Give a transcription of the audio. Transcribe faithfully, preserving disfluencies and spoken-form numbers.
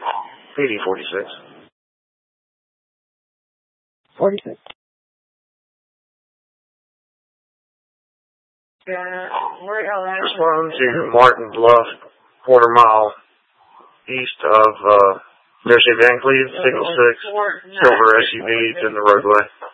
P D forty-six. forty-six. Respond to Martin Bluff, quarter mile east of uh, Near Saint Van Cleve, signal six, silver S U V, it's in the roadway.